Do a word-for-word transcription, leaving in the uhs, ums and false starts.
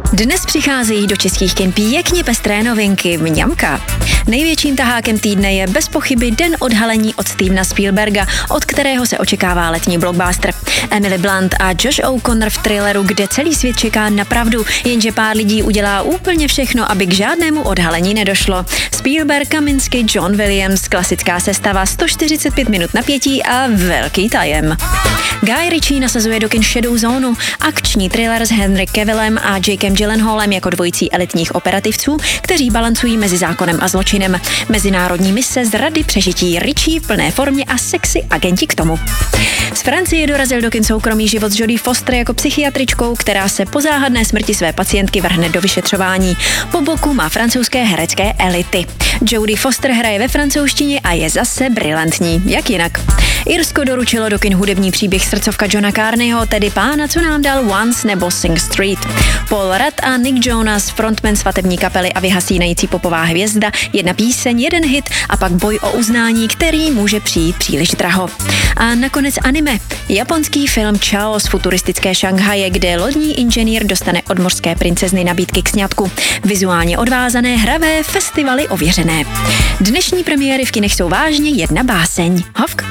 Dnes přicházejí do českých kin pěkně pestré novinky. Mňamka. Největším tahákem týdne je bez pochyby den odhalení od Stevena Spielberga, od kterého se očekává letní blockbuster. Emily Blunt a Josh O'Connor v thrilleru, kde celý svět čeká na pravdu, jenže pár lidí udělá úplně všechno, aby k žádnému odhalení nedošlo. Spielberg, Kaminsky, John Williams, klasická sestava, sto čtyřicet pět minut napětí a velký tajem. Guy Ritchie nasazuje do kin šedou zónu, akční thriller s Henry Cavillem a Jakem Gyllenhaalem jako dvojicí elitních operativců, kteří balancují mezi zákonem a zločinem. Mezinárodní mise, zrady, přežití, Ritchie v plné formě a sexy agenti k tomu. Z Francie dorazil do kin soukromý život s Jodie Foster jako psychiatričkou, která se po záhadné smrti své pacientky vrhne do vyšetřování. Po boku má francouzské herecké elity. Jodie Foster hraje ve francouzštině a je zase brilantní, jak jinak. Irsko doručilo do kin hudební příběh srdcovka Johna Carneyho, tedy pána, co nám dal Once nebo Sing Street. Paul Rudd a Nick Jonas, frontman svatební kapely a vyhasínající popová hvězda, jedna píseň, jeden hit a pak boj o uznání, který může přijít příliš draho. A nakonec anime. Japonský film Chao z futuristické Šanghaje, kde lodní inženýr dostane od mořské princezny nabídky k sňatku. Vizuálně odvázané, hravé, festivaly ověřené. Dnešní premiéry v kinech jsou vážně jedna báseň. Hovk.